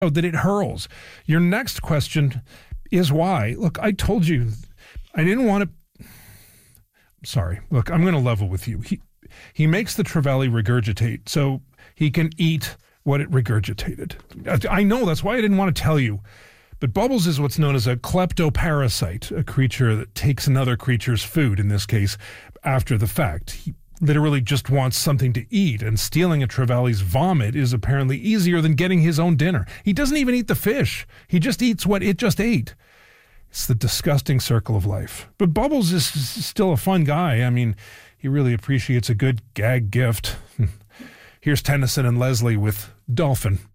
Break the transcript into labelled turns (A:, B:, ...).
A: that it hurls. Your next question is why. Look, I told you I didn't want to. Sorry. Look, I'm going to level with you. He makes the Trevally regurgitate so he can eat what it regurgitated. I know, that's why I didn't want to tell you. But Bubbles is what's known as a kleptoparasite, a creature that takes another creature's food, in this case, after the fact. He literally just wants something to eat, and stealing a Trevally's vomit is apparently easier than getting his own dinner. He doesn't even eat the fish. He just eats what it just ate. It's the disgusting circle of life. But Bubbles is still a fun guy. I mean, he really appreciates a good gag gift. Here's Tennyson and Leslie with Dolphin.